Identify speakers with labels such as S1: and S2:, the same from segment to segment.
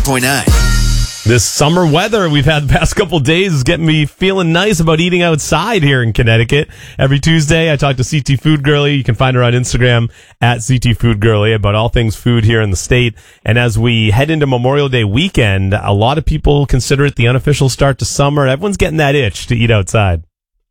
S1: 105.9.
S2: This summer weather we've had the past couple days is getting me feeling nice about eating outside here in Connecticut. Every Tuesday, I talk to CT Food Girlie. You can find her on Instagram at CT Food Girlie about all things food here in the state. And as we head into Memorial Day weekend, a lot of people consider it the unofficial start to summer. Everyone's getting that itch to eat outside.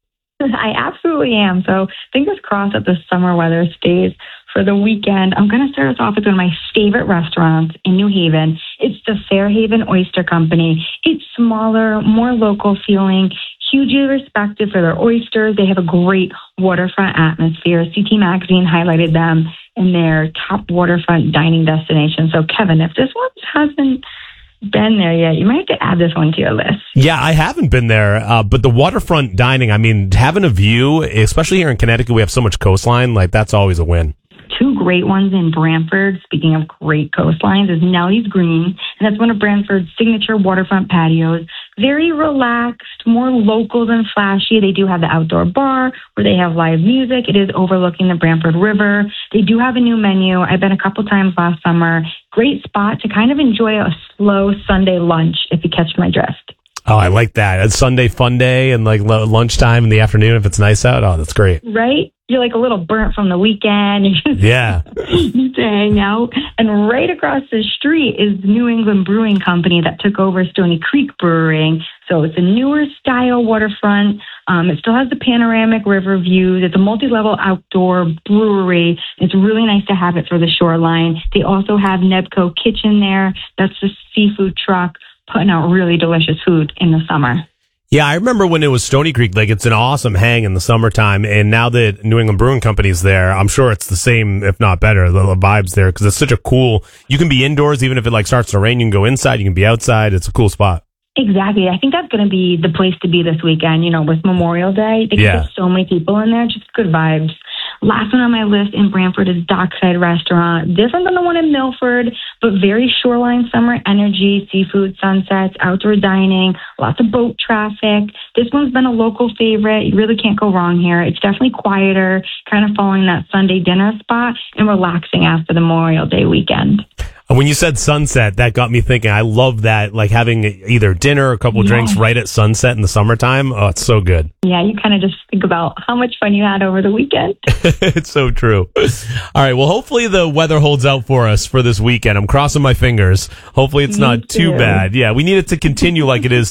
S3: I absolutely am. So fingers crossed that the summer weather stays for the weekend. I'm going to start us off with one of my favorite restaurants in New Haven. It's the Fairhaven Oyster Company. It's smaller, more local feeling, hugely respected for their oysters. They have a great waterfront atmosphere. CT Magazine highlighted them in their top waterfront dining destination. So, Kevin, if this one hasn't been there yet, you might have to add this one to your list.
S2: Yeah, I haven't been there, but the waterfront dining, I mean, having a view, especially here in Connecticut, we have so much coastline, like that's always a win.
S3: Two great ones in Brantford, speaking of great coastlines, is Nellie's Green, and that's one of Brantford's signature waterfront patios. Very relaxed, more local than flashy. They do have the outdoor bar where they have live music. It is overlooking the Brantford River. They do have a new menu. I've been a couple times last summer. Great spot to kind of enjoy a slow Sunday lunch, if you catch my drift.
S2: Oh, I like that. It's Sunday fun day and like lunchtime in the afternoon if it's nice out. Oh, that's great.
S3: Right? You're like a little burnt from the weekend.
S2: Yeah.
S3: Need to hang out. And right across the street is the New England Brewing Company that took over Stony Creek Brewing. So it's a newer style waterfront. It still has the panoramic river views. It's a multi-level outdoor brewery. It's really nice to have it for the shoreline. They also have Nebco Kitchen there. That's the seafood truck putting out really delicious food in the summer.
S2: Yeah, I remember when it was Stony Creek, like it's an awesome hang in the summertime. And now that New England Brewing Company's there, I'm sure it's the same, if not better, the vibes there. Cause it's such a cool, you can be indoors, even if it like starts to rain, you can go inside, you can be outside. It's a cool spot.
S3: Exactly. I think that's going to be the place to be this weekend, you know, with Memorial Day. They get so many people in there, just good vibes. Last one on my list in Brantford is Dockside Restaurant. Different than the one in Milford, but very shoreline summer energy, seafood sunsets, outdoor dining, lots of boat traffic. This one's been a local favorite. You really can't go wrong here. It's definitely quieter, kind of following that Sunday dinner spot and relaxing after the Memorial Day weekend.
S2: When you said sunset, that got me thinking. I love that, like having either dinner or a couple drinks right at sunset in the summertime. Oh, it's so good.
S3: Yeah, you kind of just think about how much fun you had over the weekend.
S2: It's so true. All right, well, hopefully the weather holds out for us for this weekend. I'm crossing my fingers. Hopefully it's not too bad. Yeah, we need it to continue like it is